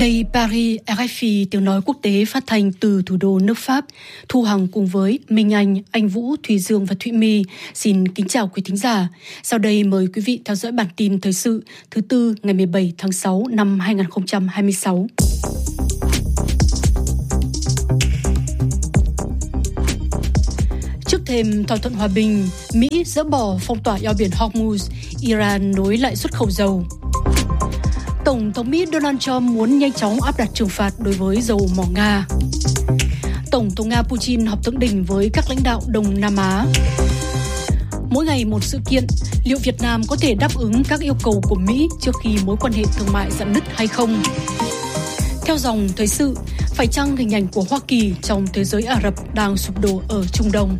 Đây Paris, RFI, tiếng nói quốc tế phát thanh từ thủ đô nước Pháp. Thu Hằng cùng với Minh Anh Vũ, Thùy Dương và Thụy My xin kính chào quý thính giả. Sau đây mời quý vị theo dõi bản tin thời sự thứ Tư ngày 17 tháng 6 năm 2026. Trước thềm thỏa thuận hòa bình, Mỹ dỡ bỏ phong tỏa eo biển Hormuz, Iran nối lại xuất khẩu dầu. Tổng thống Mỹ Donald Trump muốn nhanh chóng áp đặt trừng phạt đối với dầu mỏ Nga. Tổng thống Nga Putin họp thượng đỉnh với các lãnh đạo Đông Nam Á. Mỗi ngày một sự kiện, liệu Việt Nam có thể đáp ứng các yêu cầu của Mỹ trước khi mối quan hệ thương mại rạn nứt hay không? Theo dòng thời sự, phải chăng hình ảnh của Hoa Kỳ trong thế giới Ả Rập đang sụp đổ ở Trung Đông?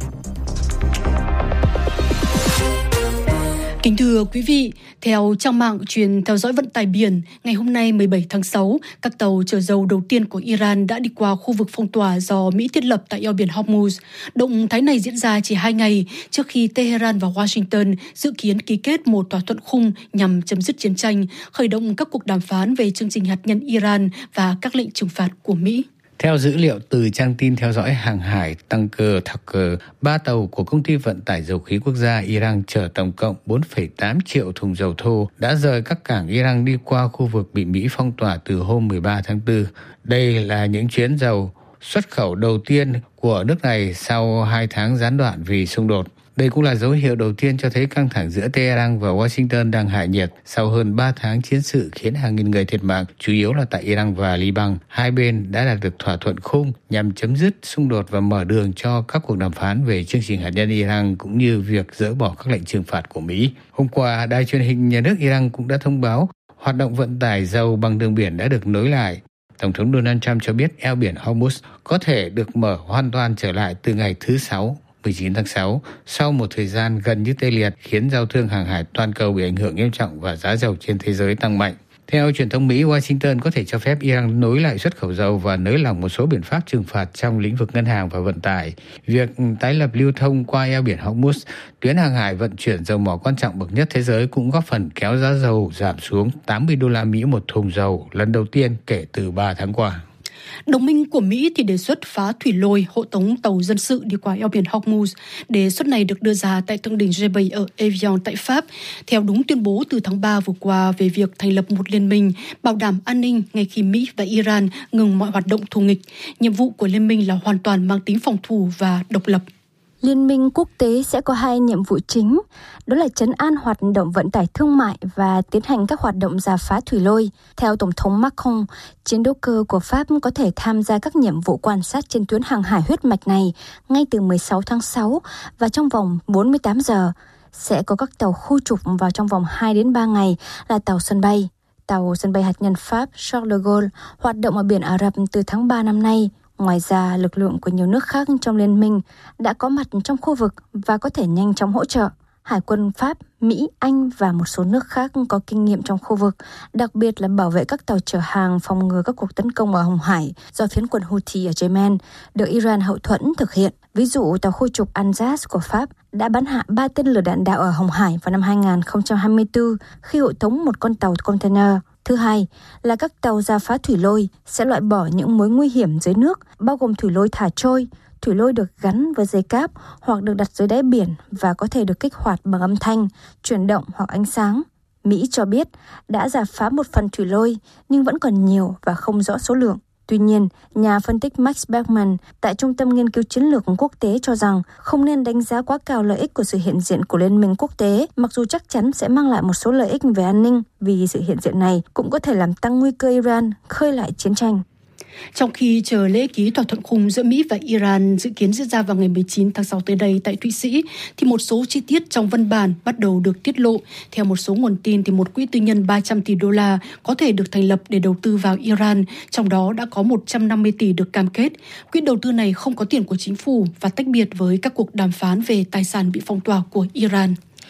Kính thưa quý vị, theo trang mạng truyền theo dõi vận tải biển, ngày hôm nay 17 tháng 6, các tàu chở dầu đầu tiên của Iran đã đi qua khu vực phong tỏa do Mỹ thiết lập tại eo biển Hormuz. Động thái này diễn ra chỉ 2 ngày trước khi Tehran và Washington dự kiến ký kết một thỏa thuận khung nhằm chấm dứt chiến tranh, khởi động các cuộc đàm phán về chương trình hạt nhân Iran và các lệnh trừng phạt của Mỹ. Theo dữ liệu từ trang tin theo dõi hàng hải Tanker Tracker, 3 tàu của công ty vận tải dầu khí quốc gia Iran chở tổng cộng 4,8 triệu thùng dầu thô đã rời các cảng Iran đi qua khu vực bị Mỹ phong tỏa từ hôm 13 tháng 4. Đây là những chuyến dầu xuất khẩu đầu tiên của nước này sau 2 tháng gián đoạn vì xung đột. Đây cũng là dấu hiệu đầu tiên cho thấy căng thẳng giữa Tehran và Washington đang hạ nhiệt sau hơn 3 tháng chiến sự khiến hàng nghìn người thiệt mạng, chủ yếu là tại Iran và Liban. Hai bên đã đạt được thỏa thuận khung nhằm chấm dứt xung đột và mở đường cho các cuộc đàm phán về chương trình hạt nhân Iran cũng như việc dỡ bỏ các lệnh trừng phạt của Mỹ. Hôm qua, đài truyền hình nhà nước Iran cũng đã thông báo hoạt động vận tải dầu bằng đường biển đã được nối lại. Tổng thống Donald Trump cho biết eo biển Hormuz có thể được mở hoàn toàn trở lại từ ngày thứ Sáu, 19 tháng 6, sau một thời gian gần như tê liệt khiến giao thương hàng hải toàn cầu bị ảnh hưởng nghiêm trọng và giá dầu trên thế giới tăng mạnh. Theo truyền thông Mỹ, Washington có thể cho phép Iran nối lại xuất khẩu dầu và nới lỏng một số biện pháp trừng phạt trong lĩnh vực ngân hàng và vận tải. Việc tái lập lưu thông qua eo biển Hormuz, tuyến hàng hải vận chuyển dầu mỏ quan trọng bậc nhất thế giới, cũng góp phần kéo giá dầu giảm xuống 80 đô la Mỹ một thùng dầu, lần đầu tiên kể từ 3 tháng qua. Đồng minh của Mỹ thì đề xuất phá thủy lôi hộ tống tàu dân sự đi qua eo biển Hormuz. Đề xuất này được đưa ra tại thượng đỉnh G7 ở Evian tại Pháp, theo đúng tuyên bố từ tháng 3 vừa qua về việc thành lập một liên minh bảo đảm an ninh ngay khi Mỹ và Iran ngừng mọi hoạt động thù nghịch. Nhiệm vụ của liên minh là hoàn toàn mang tính phòng thủ và độc lập. Liên minh quốc tế sẽ có 2 nhiệm vụ chính, đó là trấn an hoạt động vận tải thương mại và tiến hành các hoạt động rà phá thủy lôi. Theo Tổng thống Macron, chiến đấu cơ của Pháp có thể tham gia các nhiệm vụ quan sát trên tuyến hàng hải huyết mạch này ngay từ 16 tháng 6 và trong vòng 48 giờ. Sẽ có các tàu khu trục vào trong vòng 2 đến 3 ngày là tàu sân bay. Tàu sân bay hạt nhân Pháp Charles de Gaulle hoạt động ở biển Ả Rập từ tháng 3 năm nay. Ngoài ra, lực lượng của nhiều nước khác trong liên minh đã có mặt trong khu vực và có thể nhanh chóng hỗ trợ. Hải quân Pháp, Mỹ, Anh và một số nước khác có kinh nghiệm trong khu vực, đặc biệt là bảo vệ các tàu chở hàng phòng ngừa các cuộc tấn công ở Hồng Hải do phiến quân Houthi ở Yemen được Iran hậu thuẫn thực hiện. Ví dụ, tàu khu trục Anjas của Pháp đã bắn hạ 3 tên lửa đạn đạo ở Hồng Hải vào năm 2024 khi hộ tống một con tàu container. Thứ hai là các tàu rà phá thủy lôi sẽ loại bỏ những mối nguy hiểm dưới nước, bao gồm thủy lôi thả trôi, thủy lôi được gắn với dây cáp hoặc được đặt dưới đáy biển và có thể được kích hoạt bằng âm thanh, chuyển động hoặc ánh sáng. Mỹ cho biết đã rà phá một phần thủy lôi nhưng vẫn còn nhiều và không rõ số lượng. Tuy nhiên, nhà phân tích Max Bergman tại Trung tâm Nghiên cứu Chiến lược Quốc tế cho rằng không nên đánh giá quá cao lợi ích của sự hiện diện của Liên minh quốc tế, mặc dù chắc chắn sẽ mang lại một số lợi ích về an ninh, vì sự hiện diện này cũng có thể làm tăng nguy cơ Iran khơi lại chiến tranh. Trong khi chờ lễ ký thỏa thuận khung giữa Mỹ và Iran dự kiến diễn ra vào ngày 19 tháng 6 tới đây tại Thụy Sĩ, thì một số chi tiết trong văn bản bắt đầu được tiết lộ. Theo một số nguồn tin, thì một quỹ tư nhân 300 tỷ đô la có thể được thành lập để đầu tư vào Iran, trong đó đã có 150 tỷ được cam kết. Quỹ đầu tư này không có tiền của chính phủ và tách biệt với các cuộc đàm phán về tài sản bị phong tỏa của Iran.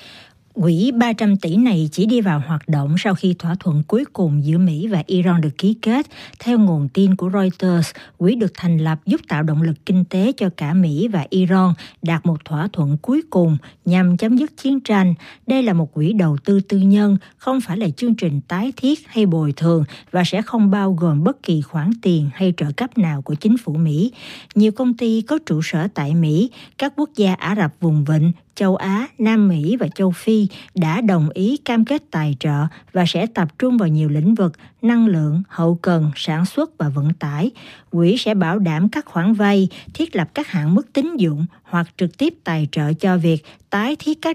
Quỹ 300 tỷ này chỉ đi vào hoạt động sau khi thỏa thuận cuối cùng giữa Mỹ và Iran được ký kết. Theo nguồn tin của Reuters, quỹ được thành lập giúp tạo động lực kinh tế cho cả Mỹ và Iran đạt một thỏa thuận cuối cùng nhằm chấm dứt chiến tranh. Đây là một quỹ đầu tư tư nhân, không phải là chương trình tái thiết hay bồi thường và sẽ không bao gồm bất kỳ khoản tiền hay trợ cấp nào của chính phủ Mỹ. Nhiều công ty có trụ sở tại Mỹ, các quốc gia Ả Rập Vùng Vịnh, châu Á, Nam Mỹ và châu Phi đã đồng ý cam kết tài trợ và sẽ tập trung vào nhiều lĩnh vực năng lượng, hậu cần, sản xuất và vận tải. Quỹ sẽ bảo đảm các khoản vay, thiết lập các hạn mức tín dụng hoặc trực tiếp tài trợ cho việc tái thiết các